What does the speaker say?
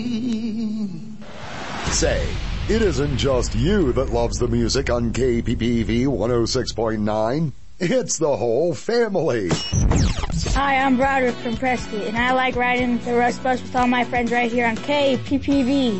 Say, it isn't just you that loves the music on KPPV 106.9. It's the whole family. Hi, I'm Broderick from Prescott, and I like riding the Rush Bus with all my friends right here on KPPV.